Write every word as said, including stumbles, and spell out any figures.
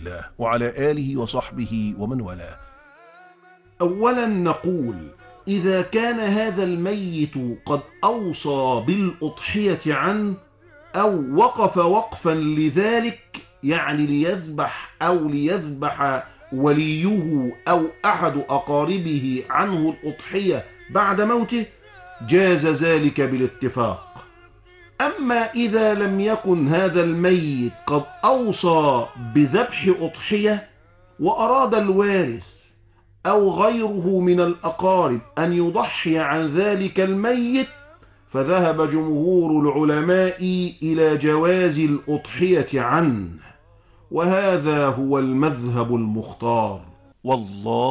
الله وعلى آله وصحبه ومن والاه. أولا نقول: إذا كان هذا الميت قد أوصى بالأضحية عنه أو وقف وقفا لذلك، يعني ليذبح أو ليذبح وليه أو أحد أقاربه عنه الأضحية بعد موته، جاز ذلك بالاتفاق. أما إذا لم يكن هذا الميت قد أوصى بذبح أضحية وأراد الوارث أو غيره من الأقارب أن يضحي عن ذلك الميت، فذهب جمهور العلماء إلى جواز الأضحية عنه، وهذا هو المذهب المختار، والله